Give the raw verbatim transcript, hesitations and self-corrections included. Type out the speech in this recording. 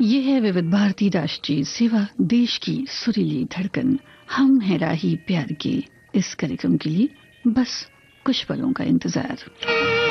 ये है विविध भारती राष्ट्रीय सेवा, देश की सुरीली धड़कन। हम हैं राही प्यार के। इस कार्यक्रम के लिए बस कुछ पलों का इंतजार।